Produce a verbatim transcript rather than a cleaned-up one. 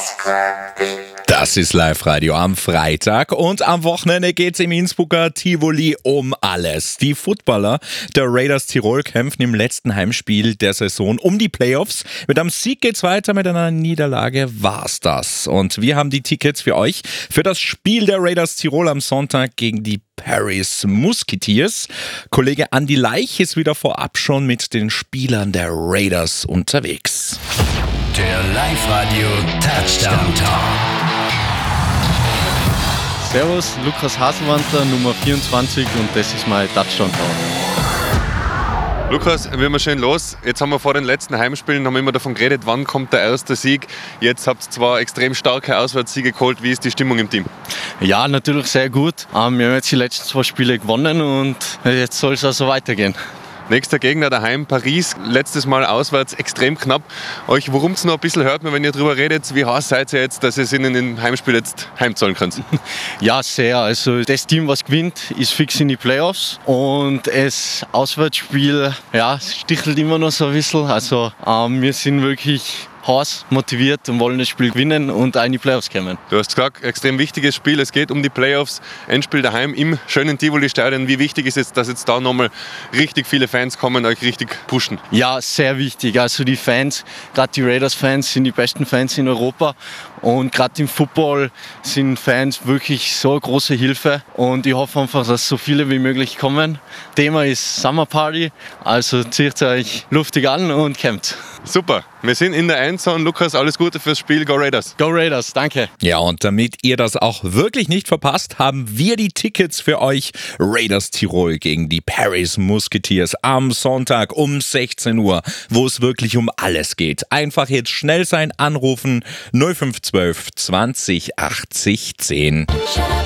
Das ist Live-Radio am Freitag und am Wochenende geht's im Innsbrucker Tivoli um alles. Die Footballer der Raiders Tirol kämpfen im letzten Heimspiel der Saison um die Playoffs. Mit einem Sieg geht's weiter, mit einer Niederlage war's das. Und wir haben die Tickets für euch für das Spiel der Raiders Tirol am Sonntag gegen die Paris Musketeers. Kollege Andi Leich ist wieder vorab schon mit den Spielern der Raiders unterwegs. Der Live-Radio Touchdown Talk. Servus, Lukas Haselwanter, Nummer vierundzwanzig und das ist mein Touchdown Talk. Lukas, wir sind schön los. Jetzt haben wir vor den letzten Heimspielen haben wir immer davon geredet, wann kommt der erste Sieg. Jetzt habt ihr zwar extrem starke Auswärtssiege geholt. Wie ist die Stimmung im Team? Ja, natürlich sehr gut. Wir haben jetzt die letzten zwei Spiele gewonnen und jetzt soll es also weitergehen. Nächster Gegner daheim, Paris. Letztes Mal auswärts extrem knapp. Euch wurmt's noch ein bisschen, hört man, wenn ihr darüber redet. Wie heiß seid ihr jetzt, dass ihr es in den Heimspiel jetzt heimzahlen könnt? Ja, sehr. Also das Team, was gewinnt, ist fix in die Playoffs. Und das Auswärtsspiel, ja, stichelt immer noch so ein bisschen. Also ähm, wir sind wirklich heiß motiviert und wollen das Spiel gewinnen und in die Playoffs kommen. Du hast gesagt, extrem wichtiges Spiel. Es geht um die Playoffs. Endspiel daheim im schönen Tivoli-Stadion. Wie wichtig ist es, dass jetzt da nochmal richtig viele Fans kommen, euch richtig pushen? Ja, sehr wichtig. Also die Fans, gerade die Raiders-Fans, sind die besten Fans in Europa. Und gerade im Football sind Fans wirklich so eine große Hilfe. Und ich hoffe einfach, dass so viele wie möglich kommen. Thema ist Summer Party. Also zieht euch luftig an und kämpft. Super. Wir sind in der Endzone. Lukas, alles Gute fürs Spiel. Go Raiders. Go Raiders, danke. Ja, und damit ihr das auch wirklich nicht verpasst, haben wir die Tickets für euch. Raiders Tirol gegen die Paris Musketeers am Sonntag um sechzehn Uhr, wo es wirklich um alles geht. Einfach jetzt schnell sein, anrufen null fünf zwölf zwanzig achtzig zehn.